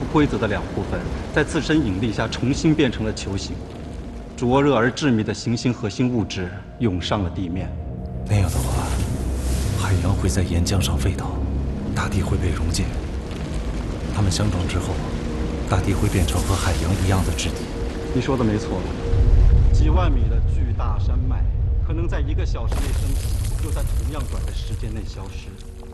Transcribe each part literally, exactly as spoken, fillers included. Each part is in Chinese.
规则的两部分，在自身引力下重新变成了球形。灼热而致密的行星核心物质涌上了地面。 那样的话，海洋会在岩浆上沸腾，大地会被溶解。它们相撞之后，大地会变成和海洋一样的质地。 你说的没错，几万米的巨大山脉可能在一个小时内升起，又在同样短的时间内消失。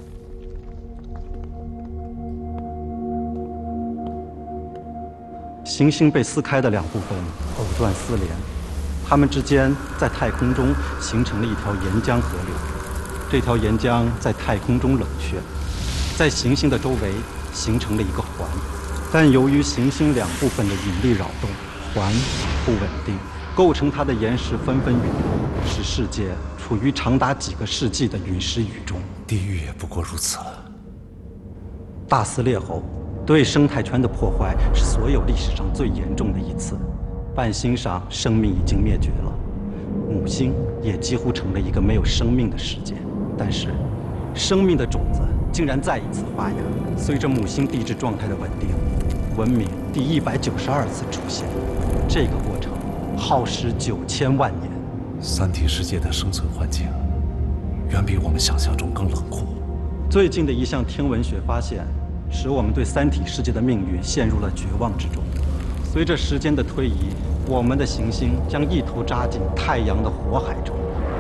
行星被撕开的两部分藕断丝连，它们之间在太空中形成了一条岩浆河流。这条岩浆在太空中冷却，在行星的周围形成了一个环，但由于行星两部分的引力扰动，环不稳定，构成它的岩石纷纷陨落，使世界处于长达几个世纪的陨石雨中。 地狱也不过如此了。 大撕裂后，对生态圈的破坏是所有历史上最严重的一次。半星上生命已经灭绝了，母星也几乎成了一个没有生命的世界。但是，生命的种子竟然再一次发芽。随着母星地质状态的稳定，文明第一百九十二次出现。这个过程耗时九千万年。 三体世界的生存环境远比我们想象中更冷酷。 最近的一项天文学发现，使我们对三体世界的命运陷入了绝望之中。随着时间的推移，我们的行星将一头扎进太阳的火海中。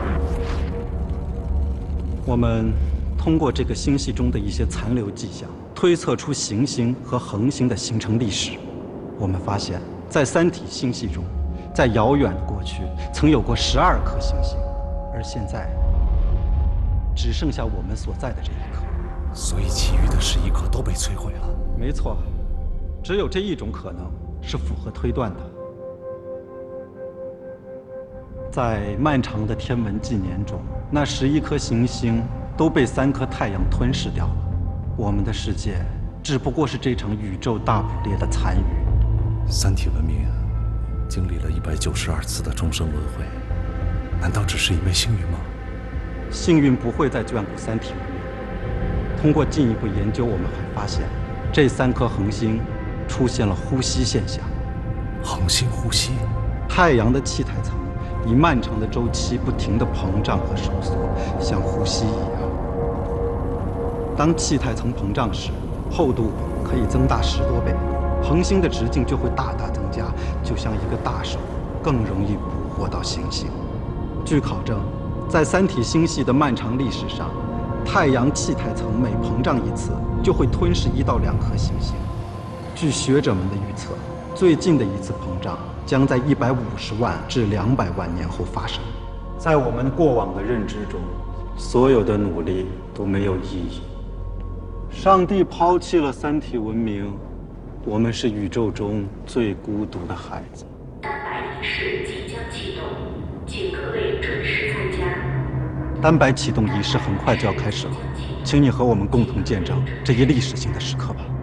我们通过这个星系中的一些残留迹象，推测出行星和恒星的形成历史。我们发现，在三体星系中，在遥远的过去，曾有过十二颗行星，而现在只剩下我们所在的这一颗。 所以，其余的十一颗都被摧毁了。 没错，只有这一种可能是符合推断的。在漫长的天文纪年中，那十一颗行星都被三颗太阳吞噬掉了。我们的世界只不过是这场宇宙大捕猎的残余。 三体文明经历了一百九十二次的众生轮回，难道只是因为幸运吗？ 幸运不会再眷顾三体文明。通过进一步研究，我们还发现，这三颗恒星出现了呼吸现象。 恒星呼吸？ 太阳的气态层以漫长的周期不停地膨胀和收缩，像呼吸一样。当气态层膨胀时，厚度可以增大十多倍，恒星的直径就会大大增加，就像一个大手更容易捕获到行星。据考证，在三体星系的漫长历史上，太阳气态层每膨胀一次，就会吞噬一到两颗行星。据学者们的预测，最近的一次膨胀将在一百五十万至两百万年后发生。在我们过往的认知中，所有的努力都没有意义。上帝抛弃了三体文明，我们是宇宙中最孤独的孩子。 蛋白仪式即将启动，请各位准时参加。 蛋白启动仪式很快就要开始了，请你和我们共同见证这一历史性的时刻吧。